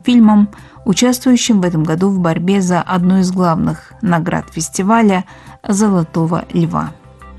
фильмом, участвующим в этом году в борьбе за одну из главных наград фестиваля «Золотого льва».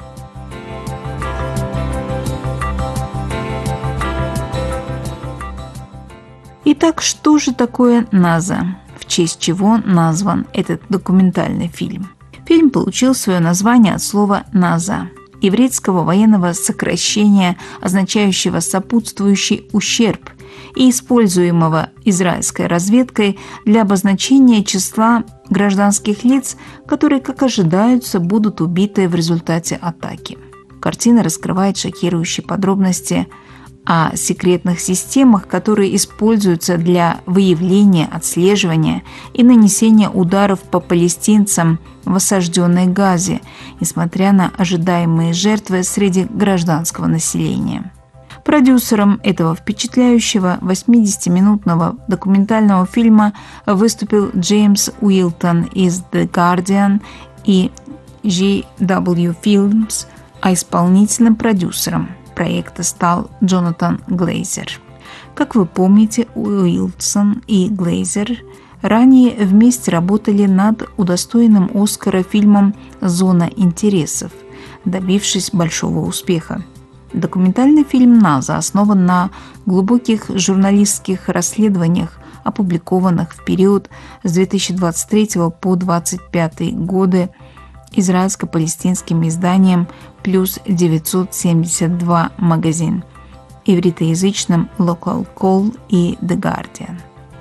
Итак, что же такое НАЗА? В честь чего назван этот документальный фильм? Фильм получил свое название от слова «НАЗА», еврейского военного сокращения, означающего «сопутствующий ущерб», и используемого израильской разведкой для обозначения числа гражданских лиц, которые, как ожидаются, будут убиты в результате атаки. Картина раскрывает шокирующие подробности о секретных системах, которые используются для выявления, отслеживания и нанесения ударов по палестинцам в осажденной Газе, несмотря на ожидаемые жертвы среди гражданского населения. Продюсером этого впечатляющего 80-минутного документального фильма выступил Джеймс Уилтон из The Guardian и GW Films, а исполнительным продюсером проекта стал Джонатан Глейзер. Как вы помните, Уилсон и Глейзер ранее вместе работали над удостоенным Оскара фильмом «Зона интересов», добившись большого успеха. Документальный фильм «НАЗА» основан на глубоких журналистских расследованиях, опубликованных в период с 2023 по 2025 годы израильско-палестинским изданием «Плюс 972 магазин», ивритоязычным Local Call и The Guardian.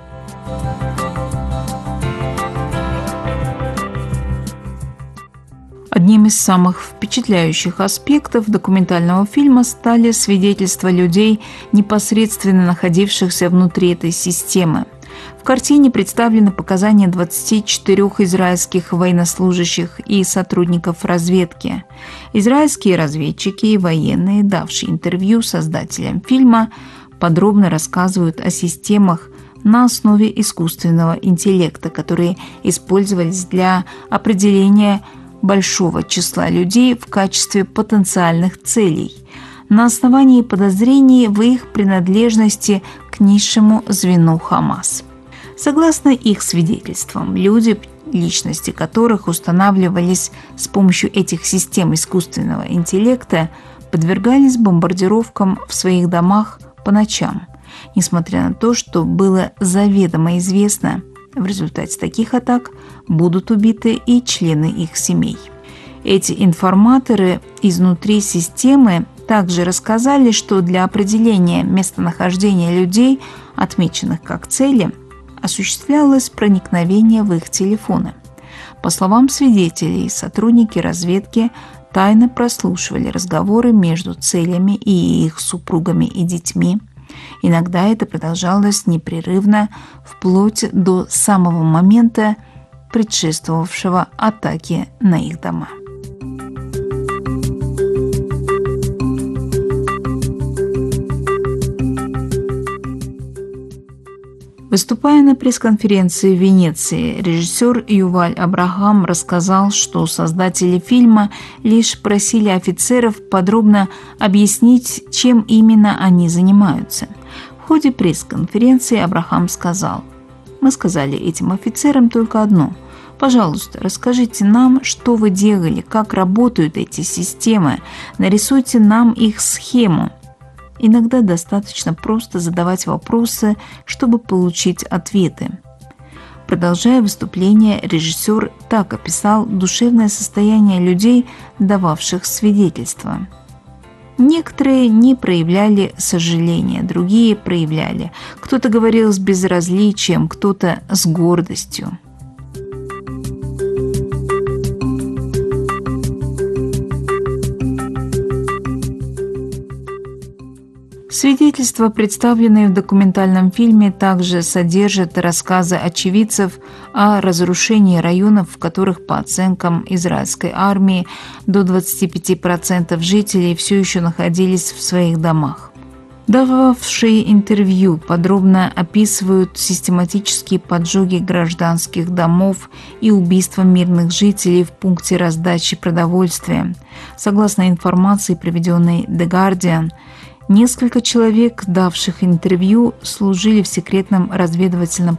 Одним из самых впечатляющих аспектов документального фильма стали свидетельства людей, непосредственно находившихся внутри этой системы. В картине представлены показания 24 израильских военнослужащих и сотрудников разведки. Израильские разведчики и военные, давшие интервью создателям фильма, подробно рассказывают о системах на основе искусственного интеллекта, которые использовались для определения большого числа людей в качестве потенциальных целей, на основании подозрений в их принадлежности к низшему звену Хамас. Согласно их свидетельствам, люди, личности которых устанавливались с помощью этих систем искусственного интеллекта, подвергались бомбардировкам в своих домах по ночам, несмотря на то, что было заведомо известно, в результате таких атак будут убиты и члены их семей. Эти информаторы изнутри системы также рассказали, что для определения местонахождения людей, отмеченных как цели, осуществлялось проникновение в их телефоны. По словам свидетелей, сотрудники разведки тайно прослушивали разговоры между целями и их супругами и детьми. Иногда это продолжалось непрерывно, вплоть до самого момента, предшествовавшего атаке на их дома. Выступая на пресс-конференции в Венеции, режиссер Юваль Абрахам рассказал, что создатели фильма лишь просили офицеров подробно объяснить, чем именно они занимаются. В ходе пресс-конференции Абрахам сказал: «Мы сказали этим офицерам только одно: пожалуйста, расскажите нам, что вы делали, как работают эти системы, нарисуйте нам их схему». Иногда достаточно просто задавать вопросы, чтобы получить ответы. Продолжая выступление, режиссер так описал душевное состояние людей, дававших свидетельства. Некоторые не проявляли сожаления, другие проявляли. Кто-то говорил с безразличием, кто-то с гордостью. Свидетельства, представленные в документальном фильме, также содержат рассказы очевидцев о разрушении районов, в которых, по оценкам израильской армии, до 25% жителей все еще находились в своих домах. Дававшие интервью подробно описывают систематические поджоги гражданских домов и убийства мирных жителей в пункте раздачи продовольствия. Согласно информации, приведенной The Guardian, несколько человек, давших интервью, служили в секретном разведывательном